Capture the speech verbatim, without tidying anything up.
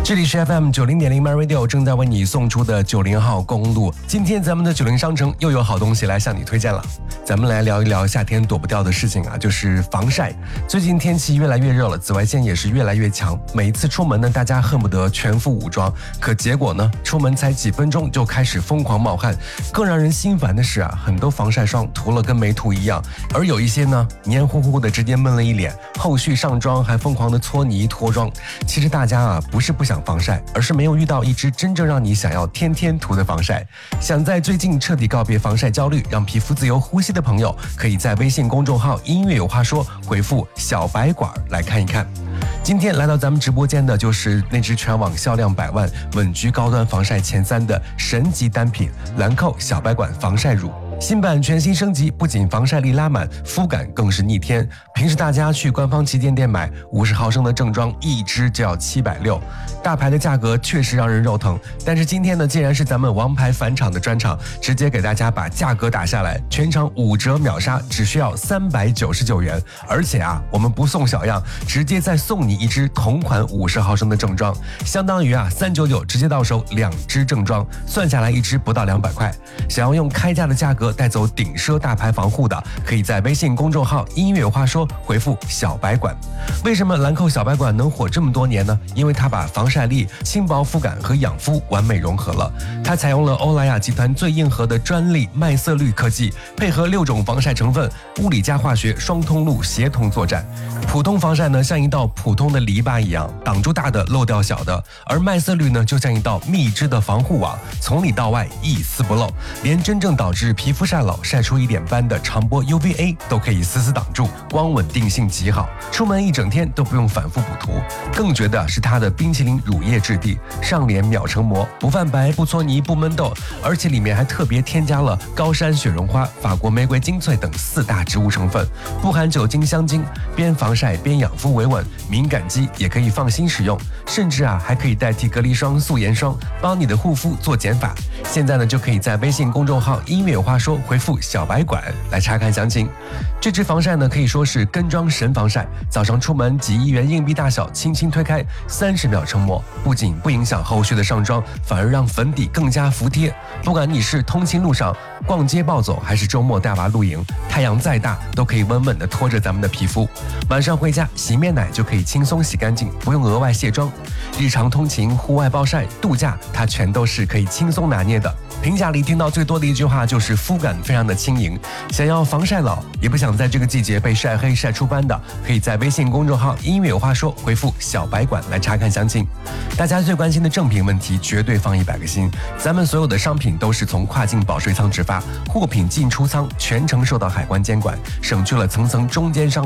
这里是 F M 九零点零 My Radio 正在为你送出的九零号公路。今天咱们的九零商城又有好东西来向你推荐了。咱们来聊一聊夏天躲不掉的事情啊，就是防晒。最近天气越来越热了，紫外线也是越来越强。每一次出门呢，大家恨不得全副武装，可结果呢，出门才几分钟就开始疯狂冒汗。更让人心烦的是啊，很多防晒霜涂了跟没涂一样，而有一些呢，黏糊糊的直接闷了一脸，后续上妆还疯狂的搓泥脱妆。其实大家啊，不是不想防晒，而是没有遇到一支真正让你想要天天涂的防晒。想在最近彻底告别防晒焦虑，让皮肤自由呼吸的朋友，可以在微信公众号音乐有话说回复小白管来看一看。今天来到咱们直播间的就是那支全网销量百万、稳居高端防晒前三的神级单品兰蔻小白管防晒乳。新版全新升级，不仅防晒力拉满，肤感更是逆天。平时大家去官方旗舰店买五十毫升的正装，一支就要七百六，大牌的价格确实让人肉疼。但是今天呢，既然是咱们王牌返场的专场，直接给大家把价格打下来，全场五折秒杀，只需要三百九十九元。而且啊，我们不送小样，直接再送你一支同款五十毫升的正装，相当于啊三百九十九直接到手两支正装，算下来一支不到两百块。想要用开价的价格带走顶奢大牌防护的，可以在微信公众号音乐有话说回复小白管。为什么兰蔻小白管能火这么多年呢？因为它把防晒力、轻薄肤感和养肤完美融合了。它采用了欧莱雅集团最硬核的专利麦色氯科技，配合六种防晒成分，物理加化学双通路协同作战。普通防晒呢，像一道普通的篱笆一样，挡住大的，漏掉小的；而麦色氯呢，就像一道密织的防护网，从里到外一丝不漏，连真正导致皮肤晒老、晒出一点斑的长波 U V A 都可以丝丝挡住，光稳定性极好，出门一整天都不用反复补涂。更绝的是它的冰淇淋乳液质地，上脸秒成膜，不泛白、不搓泥、不闷痘，而且里面还特别添加了高山雪绒花、法国玫瑰精粹等四大植物成分，不含酒精、香精，边防晒边养肤维稳，敏感肌也可以放心使用，甚至啊还可以代替隔离霜、素颜霜，帮你的护肤做减法。现在呢，就可以在微信公众号音乐有话说回复小白管来查看详情。这支防晒呢，可以说是跟妆神防晒，早上出门几亿元硬币大小轻轻推开，三十秒成膜，不仅不影响后续的上妆，反而让粉底更加服帖。不管你是通勤路上、逛街暴走，还是周末带娃露营，太阳再大都可以稳稳地拖着咱们的皮肤。晚上回家洗面奶就可以轻松洗干净，不用额外卸妆。日常通勤、户外暴晒、度假，它全都是可以轻松拿捏的。评价里听到最多的一句话就是肤感非常的轻盈。想要防晒老，也不想在这个季节被晒黑晒出斑的，可以在微信公众号音乐有话说回复小白管来查看详情。大家最关心的正品问题绝对放一百个心，咱们所有的商品都是从跨境保税仓直发，货品进出仓全程受到海关监管，省去了层层中间商